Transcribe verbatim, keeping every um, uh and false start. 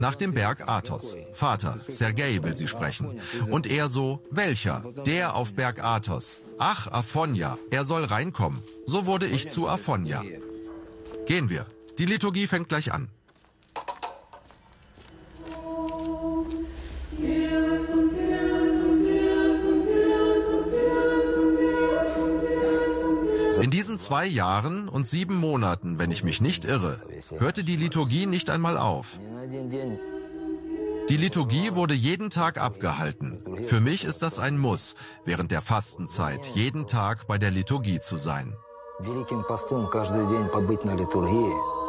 nach dem Berg Athos. Vater, Sergei will sie sprechen. Und er so, welcher? Der auf Berg Athos. Ach, Afonja, er soll reinkommen. So wurde ich zu Afonja. Gehen wir. Die Liturgie fängt gleich an. In diesen zwei Jahren und sieben Monaten, wenn ich mich nicht irre, hörte die Liturgie nicht einmal auf. Die Liturgie wurde jeden Tag abgehalten. Für mich ist das ein Muss, während der Fastenzeit jeden Tag bei der Liturgie zu sein.